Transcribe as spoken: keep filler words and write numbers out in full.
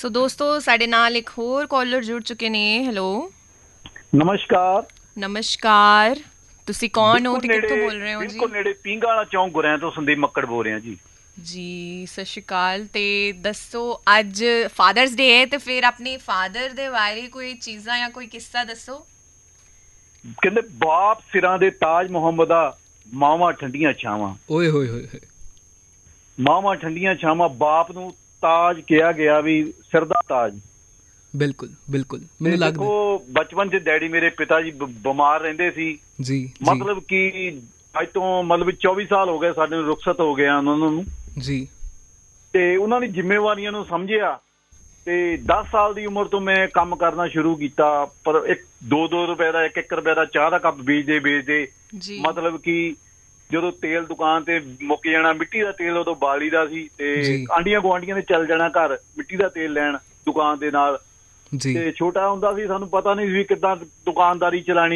ਸੋ ਦੋਸਤੋ ਸਾਡੇ ਨਾਲ ਇੱਕ ਹੋਰ ਕਾਲਰ ਜੁੜ ਚੁੱਕੇ ਨੇ। ਹੈਲੋ ਨਮਸਕਾਰ। ਨਮਸਕਾਰ, ਤੁਸੀਂ ਕੌਣ ਹੋ ਤੇ ਕਿੱਥੋਂ ਬੋਲ ਰਹੇ ਹੋ ਜੀ? ਬਿਲਕੁਲ ਨੇੜੇ ਪਿੰਗਾ ਵਾਲਾ ਚੌਂਕ ਗੁਰਿਆਂ ਤੋਂ ਸੰਦੀਪ ਮੱਕੜ ਬੋਲ ਰਿਹਾ ਜੀ। ਜੀ ਸਤਿ ਸ਼੍ਰੀ ਅਕਾਲ। ਤੇ ਦੱਸੋ, ਅੱਜ ਫਾਦਰਸ ਡੇ ਹੈ ਤੇ ਫਿਰ ਆਪਣੇ ਫਾਦਰ ਦੇ ਬਾਰੇ ਕੋਈ ਚੀਜ਼ਾਂ ਜਾਂ ਕੋਈ ਕਿੱਸਾ ਦੱਸੋ। ਕਹਿੰਦੇ ਬਾਪ ਸਿਰਾਂ ਦੇ ਤਾਜ ਮੁਹੰਮਦ ਆ, ਮਾਵਾਂ ਠੰਡੀਆਂ ਛਾਵਾਂ। ਓਏ ਹੋਏ ਹੋਏ ਹੋਏ। ਮਾਵਾਂ ਠੰਡੀਆਂ ਛਾਵਾਂ, ਬਾਪ ਨੂੰ ਤਾਜ ਕਿਹਾ ਗਿਆ, ਵੀ ਸਿਰ ਦਾ ਤਾਜ। ਬਿਲਕੁਲ ਬਿਲਕੁਲ ਮੈਨੂੰ ਲੱਗਦਾ ਦੇਖੋ ਬਚਪਨ 'ਚ ਡੈਡੀ ਮੇਰੇ ਪਿਤਾ ਜੀ ਬ- ਬਿਮਾਰ ਰਹਿੰਦੇ ਸੀ। ਜੀ ਮਤਲਬ ਕਿ ਅੱਜ ਤੋਂ ਮਤਲਬ ਚੌਵੀ ਸਾਲ ਹੋ ਗਏ ਸਾਡੇ ਨੂੰ, ਰੁਖਸਤ ਹੋ ਗਿਆ ਉਹਨਾਂ ਨੂੰ ਜੀ। ਤੇ ਉਹਨਾਂ ਦੀ ਜ਼ਿੰਮੇਵਾਰੀਆਂ ਨੂੰ ਸਮਝਿਆ ਤੇ ਦਸ ਸਾਲ ਦੀ ਉਮਰ ਤੋਂ ਮੈਂ ਕੰਮ ਕਰਨਾ ਸ਼ੁਰੂ ਕੀਤਾ। ਪਰ ਇੱਕ ਦੋ ਦੋ ਰੁਪਏ ਦਾ, ਇੱਕ ਇੱਕ ਰੁਪਏ ਦਾ ਚਾਹ ਦਾ ਕੱਪ ਵੇਚਦੇ ਵੇਚਦੇ ਜੀ ਮਤਲਬ ਕਿ ਜਦੋਂ ਤੇਲ ਦੁਕਾਨ ਤੇ ਮੁੱਕ ਜਾਣਾ, ਮਿੱਟੀ ਦਾ ਤੇਲ ਉਦੋਂ ਬਾਲੀ ਦਾ ਸੀ ਤੇ ਜੀ। ਆਂਢੀਆਂ ਗੁਆਂਢੀਆਂ ਨੇ ਚੱਲ ਜਾਣਾ ਘਰ ਮਿੱਟੀ ਦਾ ਤੇਲ ਲੈਣ ਦੁਕਾਨ ਦੇ ਨਾਲ। ਜੀ ਤੇ ਛੋਟਾ ਹੁੰਦਾ ਸੀ, ਸਾਨੂੰ ਪਤਾ ਨਹੀਂ ਸੀ ਕਿੱਦਾਂ ਦੁਕਾਨਦਾਰੀ ਚਲਾਣੀ।